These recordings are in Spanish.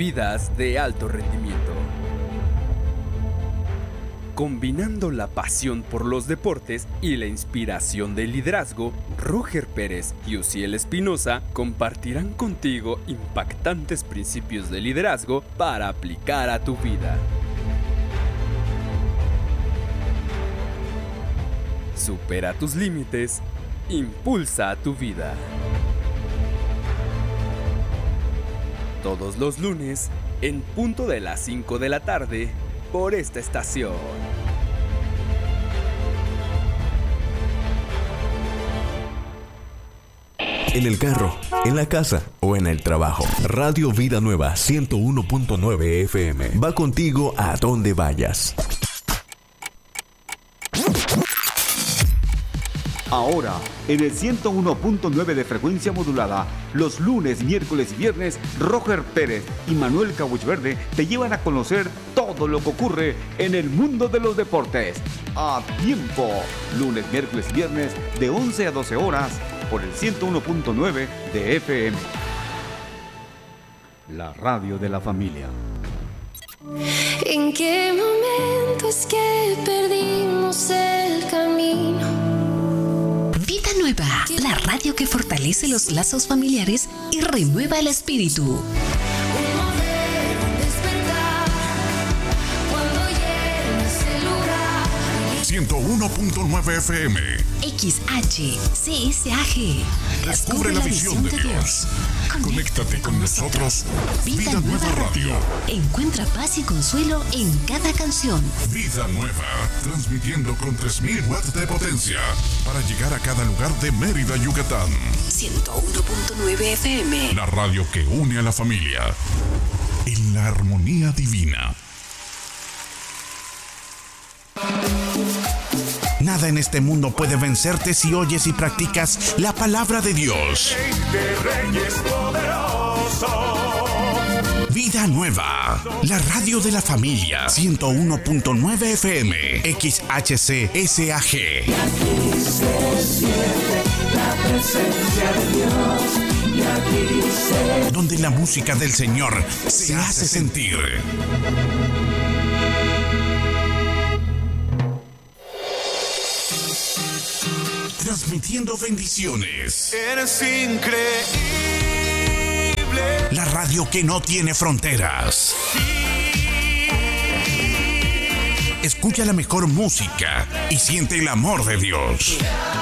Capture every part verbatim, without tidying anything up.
vidas de alto rendimiento. Combinando la pasión por los deportes y la inspiración del liderazgo, Roger Pérez y Uziel Espinosa compartirán contigo impactantes principios de liderazgo para aplicar a tu vida. Supera tus límites, impulsa a tu vida. Todos los lunes, en punto de las cinco de la tarde, por esta estación. En el carro, en la casa o en el trabajo. Radio Vida Nueva ciento uno punto nueve F M va contigo a donde vayas. Ahora, en el ciento uno punto nueve de frecuencia modulada, los lunes, miércoles y viernes, Roger Pérez y Manuel Cabuchverde te llevan a conocer todo lo que ocurre en el mundo de los deportes. A tiempo, lunes, miércoles y viernes, de once a doce horas, por el ciento uno punto nueve de F M. La radio de la familia. ¿En qué momento es que perdimos el camino? Vida Nueva, la radio que fortalece los lazos familiares y renueva el espíritu. ciento uno punto nueve F M. X H C S A G. Descubre la visión de Dios. Conéctate con nosotros. Vida Nueva Radio. Encuentra paz y consuelo en cada canción. Vida Nueva, transmitiendo con tres mil watts de potencia para llegar a cada lugar de Mérida, Yucatán. ciento uno punto nueve F M. La radio que une a la familia en la armonía divina. Nada en este mundo puede vencerte si oyes y practicas la palabra de Dios. Vida Nueva, la radio de la familia, ciento uno punto nueve F M, X H C S A G. Y aquí se siente la presencia de Dios, y aquí se... donde la música del Señor se hace sentir. Transmitiendo bendiciones. Eres increíble. La radio que no tiene fronteras. Escucha la mejor música y siente el amor de Dios.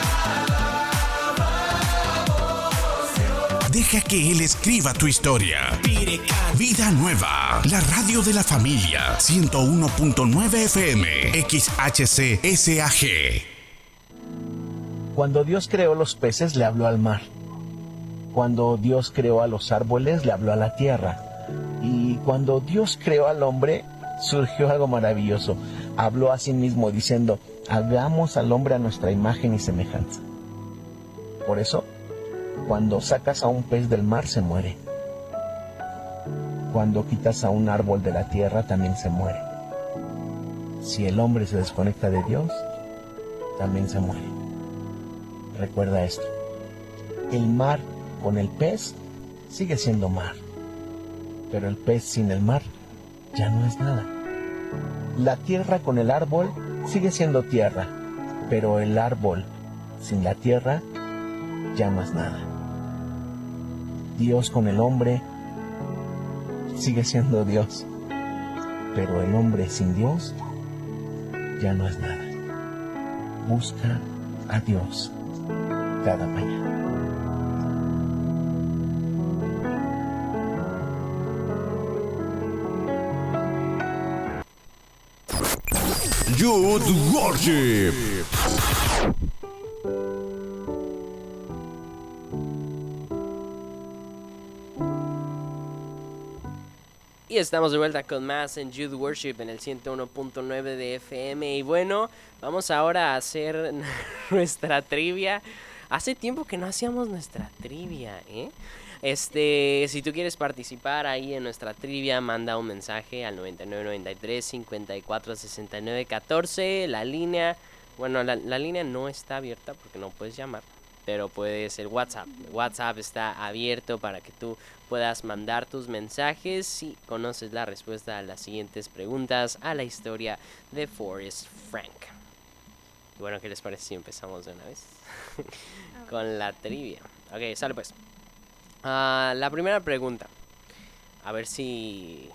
Deja que Él escriba tu historia. Vida Nueva, la radio de la familia, ciento uno punto nueve F M, X H C S A G. Cuando Dios creó los peces, le habló al mar. Cuando Dios creó a los árboles, le habló a la tierra. Y cuando Dios creó al hombre, surgió algo maravilloso. Habló a sí mismo diciendo, hagamos al hombre a nuestra imagen y semejanza. Por eso, cuando sacas a un pez del mar, se muere. Cuando quitas a un árbol de la tierra, también se muere. Si el hombre se desconecta de Dios, también se muere. Recuerda esto, el mar con el pez sigue siendo mar, pero el pez sin el mar ya no es nada. La tierra con el árbol sigue siendo tierra, pero el árbol sin la tierra ya no es nada. Dios con el hombre sigue siendo Dios, pero el hombre sin Dios ya no es nada. Busca a Dios cada mañana. Youth Worship. Y estamos de vuelta con más en Youth Worship en el ciento uno punto nueve de F M. Y bueno, vamos ahora a hacer nuestra trivia. Hace tiempo que no hacíamos nuestra trivia, ¿eh? Este, si tú quieres participar ahí en nuestra trivia, manda un mensaje al noventa y nueve noventa y tres cincuenta y cuatro sesenta y nueve catorce. La línea, bueno, la, la línea no está abierta porque no puedes llamar, Pero puede ser WhatsApp. WhatsApp está abierto para que tú puedas mandar tus mensajes si conoces la respuesta a las siguientes preguntas a la historia de Forrest Frank. Y bueno, ¿qué les parece si empezamos de una vez con la trivia? Ok, sale pues. Uh, la primera pregunta. A ver si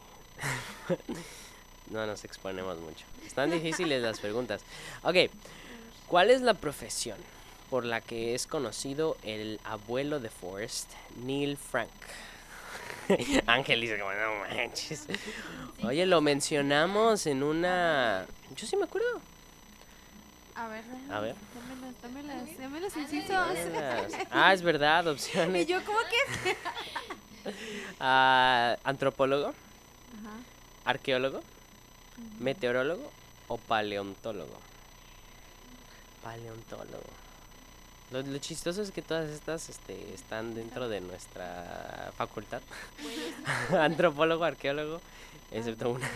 no nos exponemos mucho. Están difíciles las preguntas. Ok, ¿cuál es la profesión por la que es conocido el abuelo de Forrest, Neil Frank? Ángel dice como no manches. Oye, lo mencionamos en una... Yo sí me acuerdo. A ver, A ver. dámelas, dámelas, dámelas incisos. Ah, es verdad, opciones. Y yo como que... uh, antropólogo, Ajá. arqueólogo, uh-huh. meteorólogo o paleontólogo. Paleontólogo. Lo, lo chistoso es que todas estas este, están dentro de nuestra facultad. Antropólogo, arqueólogo, excepto una.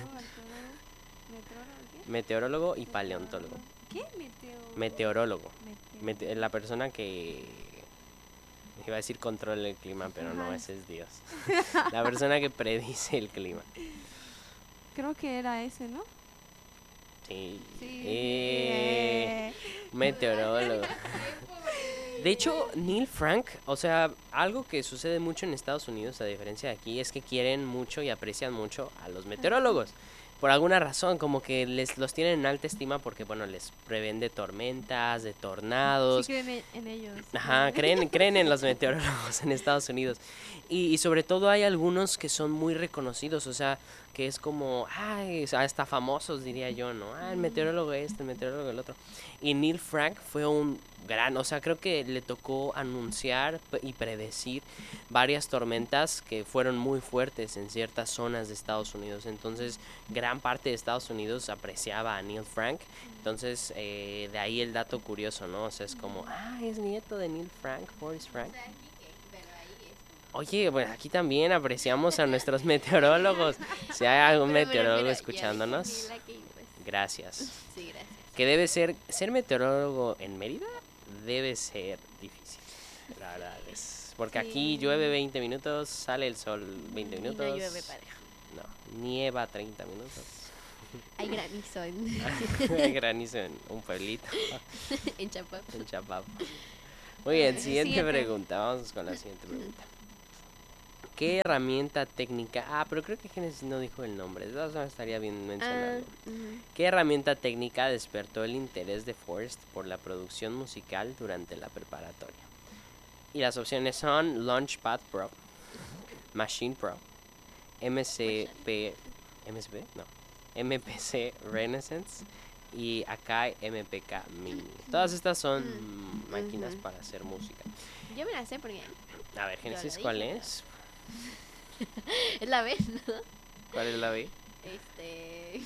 Meteorólogo y paleontólogo. ¿Qué? Meteo... Meteorólogo. Meteo... Mete- la persona que... Iba a decir controla el clima, pero no, ese es Dios. La persona que predice el clima. Creo que era ese, ¿no? Sí. Sí. Eh, meteorólogo. De hecho, Neil Frank, o sea, algo que sucede mucho en Estados Unidos, a diferencia de aquí, es que quieren mucho y aprecian mucho a los meteorólogos. Por alguna razón, como que les los tienen en alta estima porque, bueno, les prevén de tormentas, de tornados. Sí, creen en ellos. Ajá, creen, creen en los meteorólogos en Estados Unidos. Y, y sobre todo hay algunos que son muy reconocidos, o sea, que es como, ay, hasta famosos diría yo, ¿no? Ah, el meteorólogo este, el meteorólogo el otro. Y Neil Frank fue un gran, o sea, creo que le tocó anunciar y predecir varias tormentas que fueron muy fuertes en ciertas zonas de Estados Unidos. Entonces, gran parte de Estados Unidos apreciaba a Neil Frank. Entonces, eh, de ahí el dato curioso, ¿no? O sea, es como, ah, es nieto de Neil Frank, Forrest Frank. Oye, bueno, aquí también apreciamos a nuestros meteorólogos. Si hay algún meteorólogo escuchándonos, gracias. Sí, gracias. Que debe ser, ser meteorólogo en Mérida debe ser difícil, la verdad es, porque Sí. aquí llueve veinte minutos, sale el sol veinte Y minutos. no llueve parejo. No, nieva treinta minutos. Hay granizo en... Hay granizo en un pueblito. en Chapapo. En Chapapo. Muy bien, Eh, siguiente siguiente. pregunta, vamos con la siguiente pregunta. ¿Qué herramienta técnica? Ah, pero creo que Génesis no dijo el nombre. De todas formas estaría bien mencionarlo. Ah, ujú. ¿Qué herramienta técnica despertó el interés de Forrest por la producción musical durante la preparatoria? Y las opciones son Launchpad Pro, Machine Pro, M C P, M C P, no, M P C Renaissance y Akai M P K Mini. Todas estas son Mm, máquinas ujú. para hacer música. Yo me la sé porque... A ver, Yo Génesis, la ¿cuál dije, es? es la B, ¿no? ¿Cuál es la B? Este...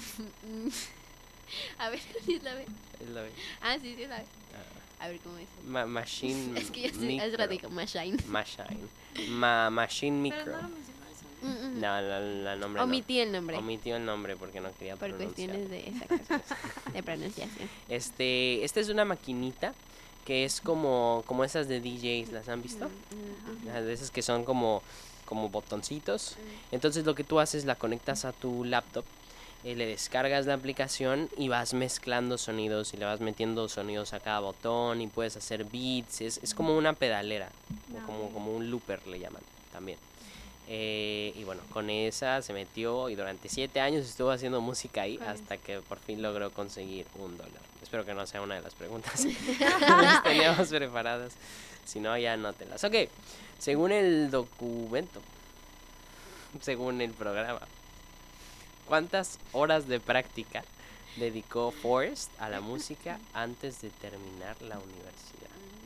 A ver, ¿sí es la B? Es la B. Ah, sí, sí es la B. A ver cómo es. Ma- machine Es que ya sé, Micro. hace rato digo Machine. Machine. Ma- machine Pero Micro. no lo mencionó eso. Mm, mm. No, la, la nombre no. Omití el nombre. Omitió el nombre porque no quería Por pronunciarlo. cuestiones de, exacto, de pronunciación. Este, esta es una maquinita que es como, como esas de D Js, ¿las han visto? Mm, mm, Ah, de esas que son como, como botoncitos. Entonces lo que tú haces, la conectas a tu laptop, eh, le descargas la aplicación y vas mezclando sonidos y le vas metiendo sonidos a cada botón y puedes hacer beats. Es, es como una pedalera, o como, como un looper le llaman también. Eh, y bueno, con esa se metió y durante siete años estuvo haciendo música ahí hasta que por fin logró conseguir un dólar. Espero que no sea una de las preguntas que las teníamos preparadas. Si no, ya anótelas. Ok, según el documento, según el programa, ¿cuántas horas de práctica dedicó Forrest a la música antes de terminar la universidad?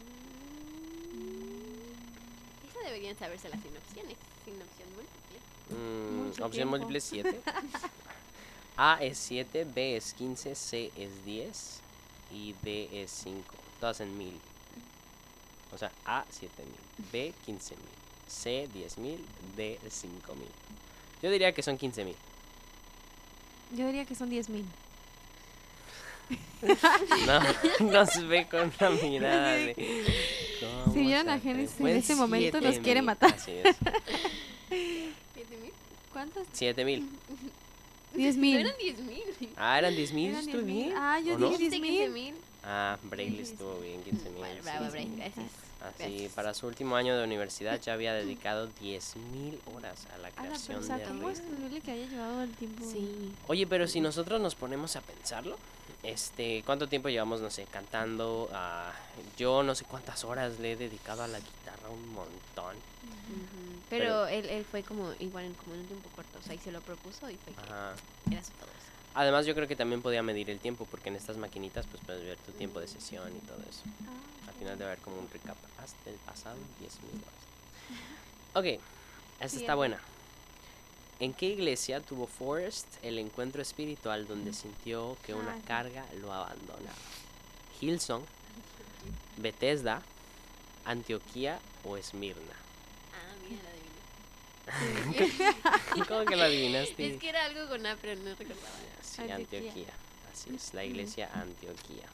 Eso deberían saberse las sin opciones. Sin opción múltiple. Mm, Mucho opción tiempo. múltiple siete. A es siete, B es quince, C es diez y D es cinco. Todas en mil. O sea, A siete mil, B quince mil, C diez mil, D cinco mil. Yo diría que son quince mil. Yo diría que son diez mil. No, nos ve con una mirada de... ¿Cómo Si vieran se a Genesis atreve? en ese momento, Siete nos quiere mil, matar. Así es. ¿Siete mil? ¿Cuántos? siete mil. Diez mil. No eran diez mil. Ah, eran diez mil, Eran ¿estuve diez mil. bien? Ah, yo ¿O no? dije diez quince mil. mil. Ah, Braille estuvo bien, quince mil. Bueno, sí. bravo, Bray, gracias. Así, Gracias. para su último año de universidad ya había dedicado diez mil horas a la Ala, pero, creación o sea, de ¿cómo es Ring. posible que haya llevado el tiempo? Sí. Oye, pero si nosotros nos ponemos a pensarlo, este, ¿cuánto tiempo llevamos, no sé, cantando? Ah, yo no sé cuántas horas le he dedicado a la guitarra, un montón. Ujú. Pero, él, él fue como igual en, como en un tiempo corto, o sea, y se lo propuso y fue que Ajá. era su todo eso. Además, yo creo que también podía medir el tiempo, porque en estas maquinitas pues puedes ver tu tiempo de sesión y todo eso. Al final debe haber como un recap. Hasta el pasado, diez mil horas. Ok, esta está Siguiente. buena. ¿En qué iglesia tuvo Forrest el encuentro espiritual donde sintió que una Ah, sí. carga lo abandonaba? ¿Hillsong, Bethesda, Antioquía o Esmirna? Ah, mira, la adiviné. ¿Cómo que lo adivinaste? Es que era algo con A, pero no recordaba. Sí, Antioquía. Antioquía. Así es, la iglesia Antioquía.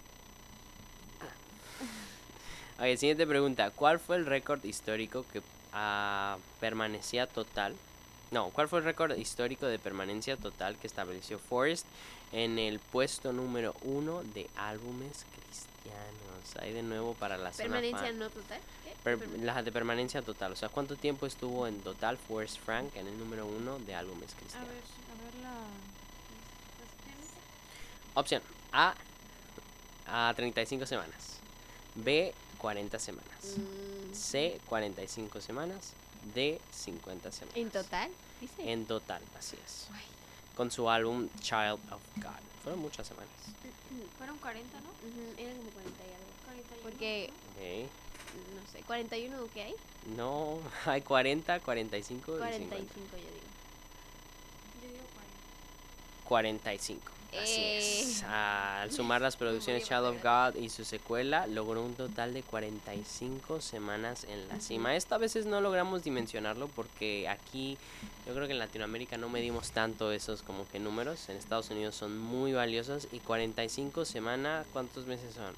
Ok, siguiente pregunta. ¿Cuál fue el récord histórico que ah, permanecía total? No, ¿cuál fue el récord histórico de permanencia total que estableció Forrest en el puesto número uno de álbumes cristianos? Ahí de nuevo para la zona ¿Permanencia fan. no total? ¿Qué? Per- Perman- la de permanencia total, o sea, ¿cuánto tiempo estuvo en total Forrest Frank en el número uno de álbumes A cristianos? ver, a ver la... las opciones. Opción A, a treinta y cinco semanas. B, cuarenta semanas. Mm, C, cuarenta y cinco semanas. D, cincuenta semanas. ¿En total? Dice. En total, así es. Con su álbum Child of God. Fueron muchas semanas. Fueron cuarenta, ¿no? Ujú, era como cuarenta y algo. cuarenta y uno, Porque, Ok. no sé, ¿cuarenta y uno qué hay? No, hay cuarenta, cuarenta y cinco y cuarenta y cincuenta. cinco yo digo. ¿no? Yo digo cuarenta. cuarenta y cinco. Así es. Eh. Ah, al sumar las producciones Child of God y su secuela, logró un total de cuarenta y cinco semanas en la cima. Esto a veces no logramos dimensionarlo porque aquí, yo creo que en Latinoamérica no medimos tanto esos como que números. En Estados Unidos son muy valiosos. Y cuarenta y cinco semanas, ¿cuántos meses son?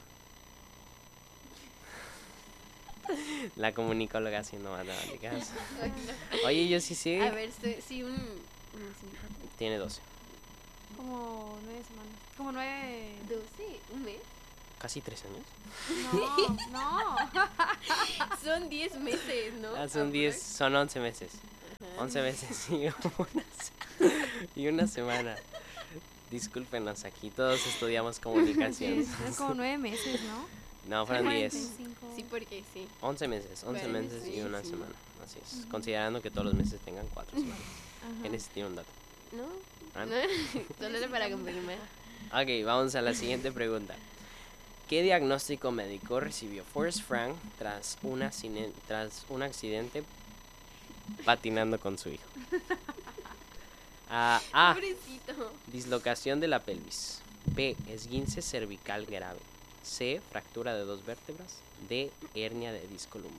La comunicóloga haciendo matemáticas. Oye, yo sí sé. A ver, sí, sí, un... un- sí, Tiene doce. Como nueve semanas. Como nueve... doce, un mes. Casi tres años. No, no. Son diez meses, ¿no? Ah, son diez, son once meses. once meses y una, se- y una semana. Discúlpenos, aquí todos estudiamos comunicación. Sí, son como nueve meses, ¿no? No, fueron diez. cuarenta y cinco. Sí, porque sí. once meses, once Bueno, meses y sí, una sí. semana. Así es, considerando que todos los meses tengan cuatro semanas. Ajá. Genesis tiene un dato. ¿No? Ah, No, solo era para confirmar. Ok, vamos a la siguiente pregunta. ¿Qué diagnóstico médico recibió Forrest Frank tras, una cine- tras un accidente patinando con su hijo? Ah, A. Pobrecito. Dislocación de la pelvis. B. Esguince cervical grave. C. Fractura de dos vértebras. D. Hernia de disco lumbar.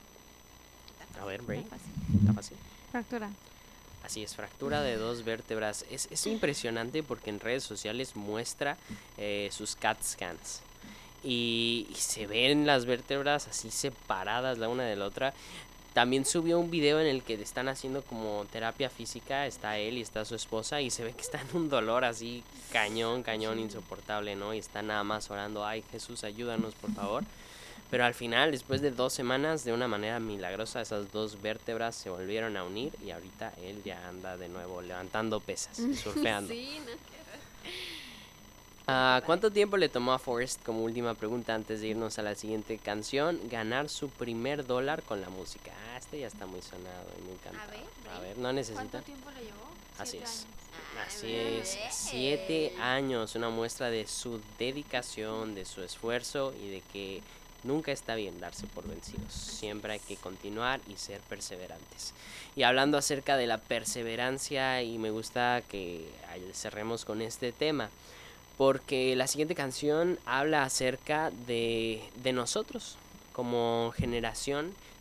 A ver, Bray. Está fácil. ¿Está fácil? Fractura. Así es, fractura de dos vértebras. Es, es impresionante porque en redes sociales muestra eh, sus CAT scans. Y, y se ven las vértebras así separadas la una de la otra. También subió un video en el que le están haciendo como terapia física. Está él y está su esposa. Y se ve que está en un dolor así cañón, cañón, insoportable, ¿no? Y está nada más orando. Ay, Jesús, ayúdanos, por favor. Pero al final, después de dos semanas, de una manera milagrosa, esas dos vértebras se volvieron a unir. Y ahorita él ya anda de nuevo levantando pesas, surfeando. Sí, no, qué horror. Ah, ¿cuánto tiempo le tomó a Forrest, como última pregunta antes de irnos a la siguiente canción, ganar su primer dólar con la música? Ah, este ya está muy sonado y muy cantado. ver, A Bray. ver, no necesita. ¿Cuánto tiempo le llevó? Así Siete es. años. Así muy es, bien. siete años, una muestra de su dedicación, de su esfuerzo y de que nunca está bien darse por vencidos. Siempre hay que continuar y ser perseverantes. Y hablando acerca de la perseverancia, y me gusta que cerremos con este tema, porque la siguiente canción habla acerca de, de nosotros como generación,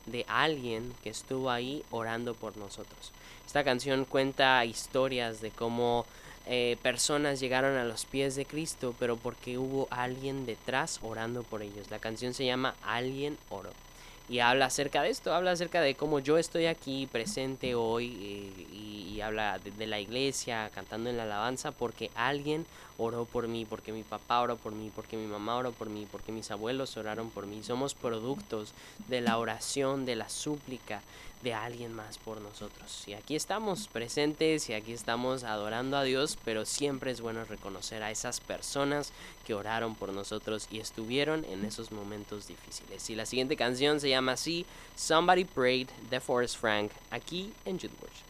de alguien que estuvo ahí orando por nosotros. Esta canción cuenta historias de cómo eh, personas llegaron a los pies de Cristo, pero porque hubo alguien detrás orando por ellos. La canción se llama Alguien Oró. Y habla acerca de esto, habla acerca de cómo yo estoy aquí presente hoy eh, y, y habla de, de la iglesia, cantando en la alabanza, porque alguien oró por mí, porque mi papá oró por mí, porque mi mamá oró por mí, porque mis abuelos oraron por mí. Somos productos de la oración, de la súplica de alguien más por nosotros. Y aquí estamos presentes y aquí estamos adorando a Dios, pero siempre es bueno reconocer a esas personas que oraron por nosotros y estuvieron en esos momentos difíciles. Y la siguiente canción se llama así, Somebody Prayed, de Forrest Frank, aquí en Youth Worship.